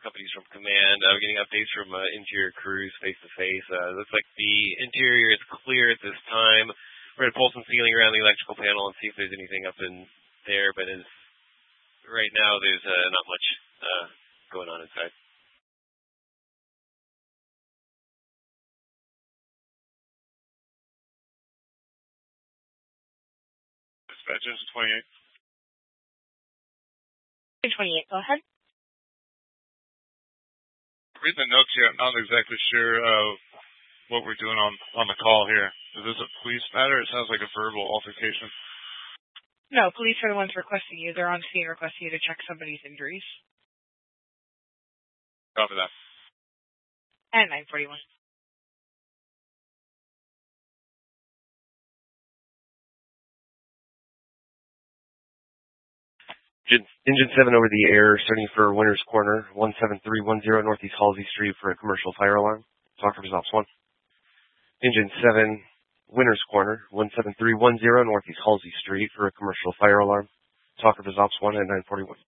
companies from command. We're getting updates from interior crews face-to-face. Looks like the interior is clear at this time. We're going to pull some sealing around the electrical panel and see if there's anything up in there, but right now there's not much going on inside. Dispatch engine 28. 28, go ahead. Reading the notes here, I'm not exactly sure what we're doing on the call here. Is this a police matter? It sounds like a verbal altercation. No, police are the ones requesting you. They're on scene requesting you to check somebody's injuries. Copy that. And 941. Engine 7 over the air, starting for Winners Corner, 17310 Northeast Halsey Street for a commercial fire alarm. Talk for Ops 1. Engine 7, Winners Corner, 17310 Northeast Halsey Street for a commercial fire alarm. Talk for Ops 1 at 941.